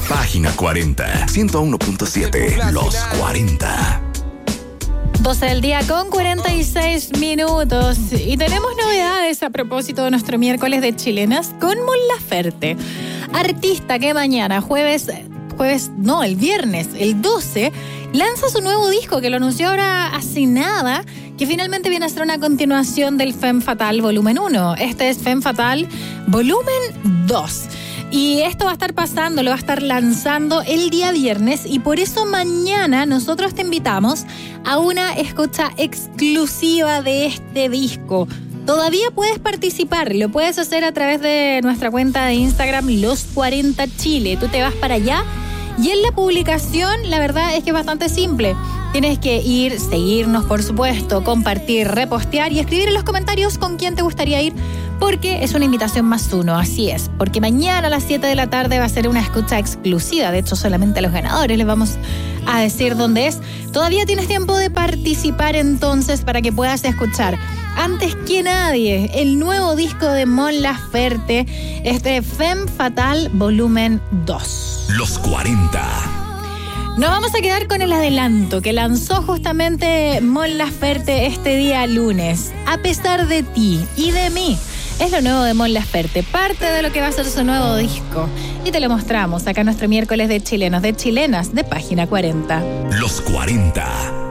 Página 40, 101.7, Los 40. 12 del día con 46 minutos. Y tenemos novedades a propósito de nuestro miércoles de chilenas con Mon Laferte. Artista que mañana, el viernes, el 12, lanza su nuevo disco que lo anunció ahora hace nada, que finalmente viene a ser una continuación del Femme Fatale Volumen 1. Este es Femme Fatale Volumen 2. Y esto va a estar pasando, lo va a estar lanzando el día viernes, y por eso mañana nosotros te invitamos a una escucha exclusiva de este disco. Todavía puedes participar, lo puedes hacer a través de nuestra cuenta de Instagram, Los 40 Chile. Tú te vas para allá y en la publicación la verdad es que es bastante simple. Tienes que ir, seguirnos por supuesto, compartir, repostear y escribir en los comentarios con quién te gustaría ir, porque es una invitación más uno, así es. Porque mañana a las 7 de la tarde va a ser una escucha exclusiva. De hecho, solamente a los ganadores les vamos a decir dónde es. Todavía tienes tiempo de participar entonces para que puedas escuchar antes que nadie el nuevo disco de Mon Laferte, este Femme Fatale Volumen 2. Los 40. Nos vamos a quedar con el adelanto que lanzó justamente Mon Laferte este día lunes. A pesar de ti y de mí. Es lo nuevo de Mon Laferte, parte de lo que va a ser su nuevo disco. Y te lo mostramos acá en nuestro miércoles de chilenos, de chilenas, de Página 40. Los 40.